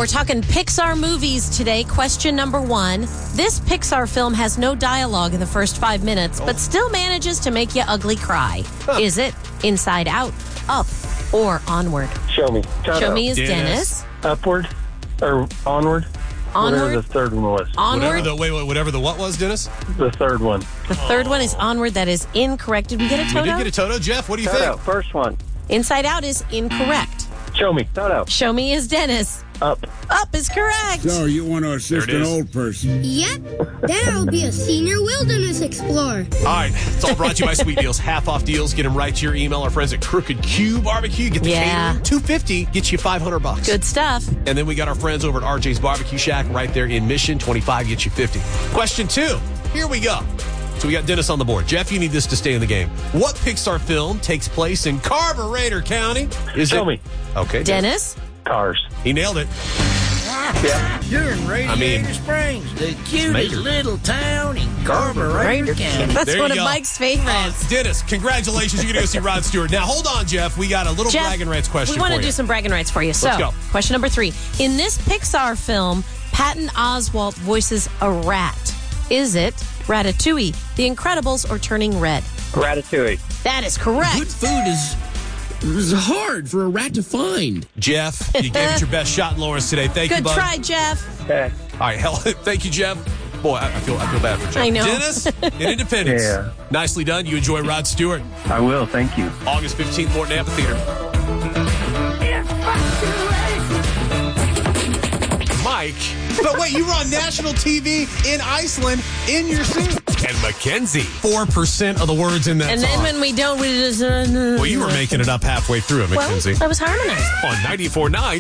We're talking Pixar movies today. Question number 1. This Pixar film has no dialogue in the first 5 minutes, but still manages to make you ugly cry. Is it Inside Out, Up, or Onward? Show me. Show me is Dennis. Upward or Onward? Onward? Whatever the third one was. Onward? Whatever the what was, Dennis? The third one. The third one is Onward. That is incorrect. Did we get a Toto? We did get a Toto. Jeff, what do you Toto, think? first one. Inside Out is incorrect. Show me. Toto. Show me is Dennis. Up. Up is correct. So you want to assist There it an is. old person? Yep, then I'll be a senior wilderness explorer. All right, it's all brought to you by Sweet Deals. Half off deals. Get them right to your email. Our friends at Crooked Q Barbecue. Get the catering. $250 gets you $500. Good stuff. And then we got our friends over at RJ's Barbecue Shack right there in Mission. 25 gets you 50. Question 2. Here we go. So we got Dennis on the board. Jeff, you need this to stay in the game. What Pixar film takes place in Carburetor County? Show me. Okay. Dennis. Cars. He nailed it. Yeah. You're in Radiator Springs, the cutest little town in Carburetor County. That's There one you of go. Mike's favorites. Dennis, congratulations. You're going to go see Rod Stewart. Now, hold on, Jeff. We got a little Jeff, bragging rights question we want for to you. do some bragging rights for you. So, Let's go. question number 3. In this Pixar film, Patton Oswalt voices a rat. Is it Ratatouille, The Incredibles, or Turning Red? Ratatouille. That is correct. Good food is hard for a rat to find. Jeff, you gave it your best shot in Lawrence today. Thank you, Good bud. try, Jeff. Okay. All right, hell, thank you, Jeff. Boy, I feel bad for Jeff. I know. Dennis, in Independence. Yeah. Nicely done. You enjoy Rod Stewart. I will. Thank you. August 15th, Morton Amphitheater. Mike. But wait, you were on national TV in Iceland in your suit. And Mackenzie. 4% of the words in that And song. then when we don't, we just... Well, you were making it up halfway through it, Mackenzie. Well, I was harmonized. On 94.9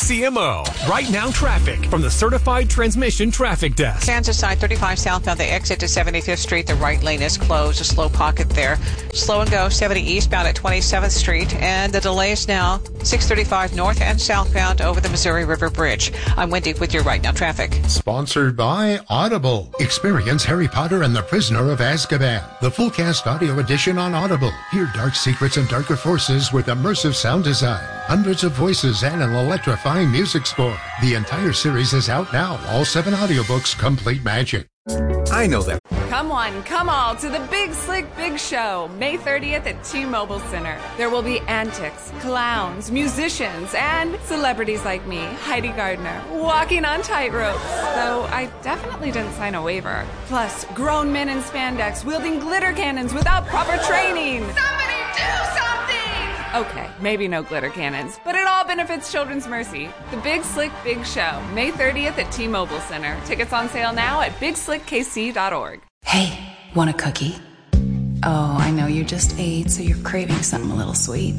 KCMO. Right now, traffic from the Certified Transmission Traffic Desk. Kansas side 35 southbound, the exit to 75th Street. The right lane is closed. A slow pocket there. Slow and go 70 eastbound at 27th Street. And the delays now 635 north and southbound over the Missouri River Bridge. I'm Wendy with your Right Now traffic. Sponsored by Audible. Experience Harry Potter and the Prisoner of Azkaban, the full cast audio edition on Audible. Hear dark secrets and darker forces with immersive sound design, hundreds of voices, and an electrifying music score. The entire series is out now. All 7 audiobooks, complete magic. I know that. Come one, come all to the Big Slick Big Show, May 30th at T-Mobile Center. There will be antics, clowns, musicians, and celebrities like me, Heidi Gardner, walking on tightropes. Though I definitely didn't sign a waiver. Plus, grown men in spandex wielding glitter cannons without proper training. Somebody do something! Okay, maybe no glitter cannons, but it all benefits Children's Mercy. The Big Slick Big Show, May 30th at T-Mobile Center. Tickets on sale now at bigslickkc.org. Hey, want a cookie? Oh, I know you just ate, so you're craving something a little sweet.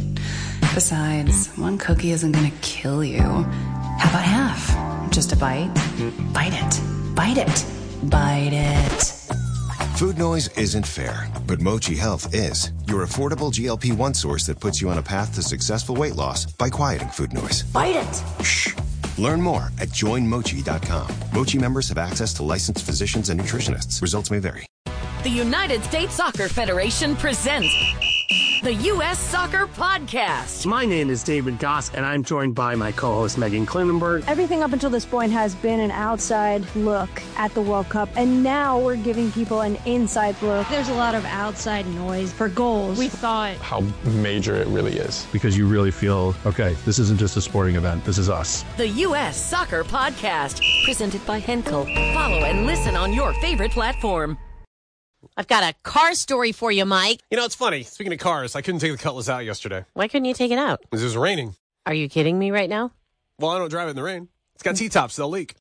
Besides, one cookie isn't gonna kill you. How about half? Just a bite? Bite it. Bite it. Bite it. Food noise isn't fair, but Mochi Health is. Your affordable GLP-1 source that puts you on a path to successful weight loss by quieting food noise. Bite it. Shh. Learn more at joinmochi.com. Mochi members have access to licensed physicians and nutritionists. Results may vary. The United States Soccer Federation presents the U.S. Soccer Podcast. My name is David Goss, and I'm joined by my co-host Megan Klinenberg. Everything up until this point has been an outside look at the World Cup, and now we're giving people an inside look. There's a lot of outside noise for goals. We thought how major it really is, because you really feel, okay, this isn't just a sporting event, this is us. The U.S. Soccer Podcast, presented by Henkel. Follow and listen on your favorite platform. I've got a car story for you, Mike. You know, it's funny. Speaking of cars, I couldn't take the Cutlass out yesterday. Why couldn't you take it out? Because it was raining. Are you kidding me right now? Well, I don't drive it in the rain. It's got T-tops, they'll leak.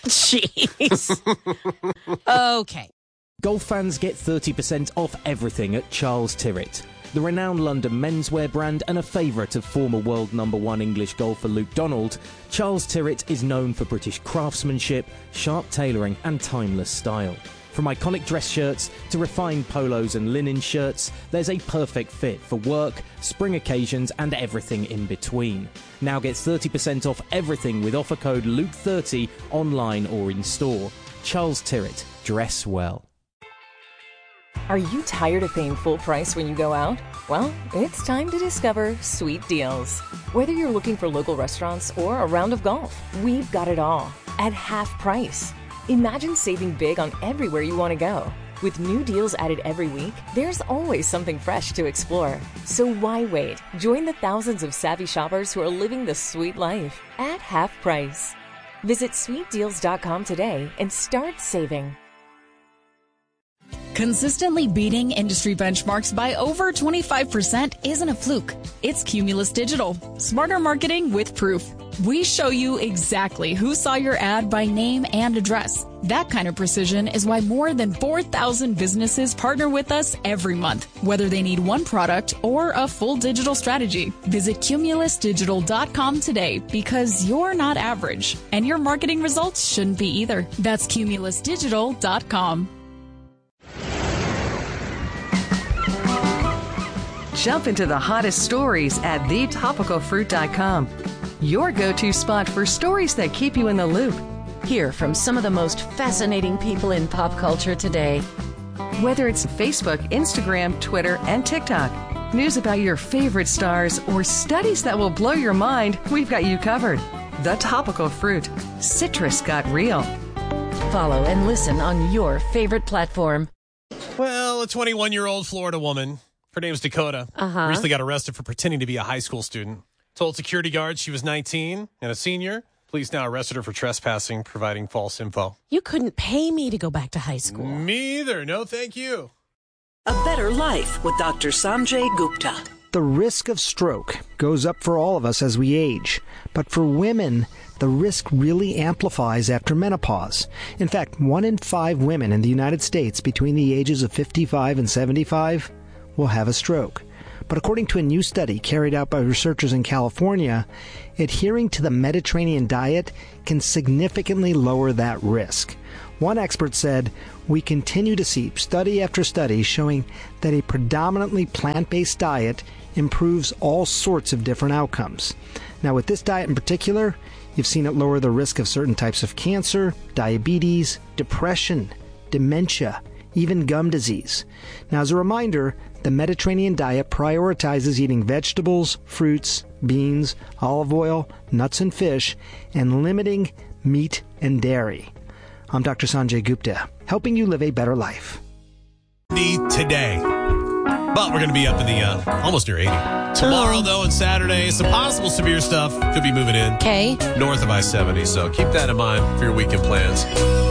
Jeez. Okay. Golf fans get 30% off everything at Charles Tyrrell. The renowned London menswear brand and a favourite of former world #1 English golfer Luke Donald, Charles Tyrrell is known for British craftsmanship, sharp tailoring and timeless style. From iconic dress shirts to refined polos and linen shirts, there's a perfect fit for work, spring occasions, and everything in between. Now get 30% off everything with offer code LUKE30 online or in store. Charles Tyrrell. Dress well. Are you tired of paying full price when you go out? Well, it's time to discover Sweet Deals. Whether you're looking for local restaurants or a round of golf, we've got it all at half price. Imagine saving big on everywhere you want to go. With new deals added every week, there's always something fresh to explore. So why wait? Join the thousands of savvy shoppers who are living the sweet life at half price. Visit sweetdeals.com today and start saving. Consistently beating industry benchmarks by over 25% isn't a fluke. It's Cumulus Digital. Smarter marketing with proof. We show you exactly who saw your ad by name and address. That kind of precision is why more than 4,000 businesses partner with us every month, whether they need one product or a full digital strategy. Visit cumulusdigital.com today because you're not average, and your marketing results shouldn't be either. That's cumulusdigital.com. Jump into the hottest stories at thetopicalfruit.com. Your go-to spot for stories that keep you in the loop. Hear from some of the most fascinating people in pop culture today. Whether it's Facebook, Instagram, Twitter, and TikTok, news about your favorite stars, or studies that will blow your mind, we've got you covered. The Topical Fruit. Citrus got real. Follow and listen on your favorite platform. Well, a 21-year-old Florida woman, her name's Dakota, recently got arrested for pretending to be a high school student. Told security guards she was 19 and a senior. Police now arrested her for trespassing, providing false info. You couldn't pay me to go back to high school. Me either. No, thank you. A Better Life with Dr. Sanjay Gupta. The risk of stroke goes up for all of us as we age, but for women, the risk really amplifies after menopause. In fact, 1 in 5 women in the United States between the ages of 55 and 75 will have a stroke. But according to a new study carried out by researchers in California, adhering to the Mediterranean diet can significantly lower that risk. One expert said, "We continue to see study after study showing that a predominantly plant-based diet improves all sorts of different outcomes." Now, with this diet in particular, you've seen it lower the risk of certain types of cancer, diabetes, depression, dementia, even gum disease. Now, as a reminder, the Mediterranean diet prioritizes eating vegetables, fruits, beans, olive oil, nuts and fish, and limiting meat and dairy. I'm Dr. Sanjay Gupta, helping you live a better life. Today. But we're going to be up in the almost near 80. Tomorrow, though, and Saturday, some possible severe stuff could be moving in. Okay. North of I-70, so keep that in mind for your weekend plans.